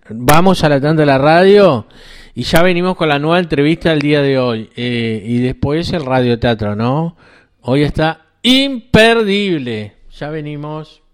vamos a la tanda de la radio y ya venimos con la nueva entrevista del día de hoy. Y después el radioteatro, ¿no? Hoy está imperdible. Ya venimos.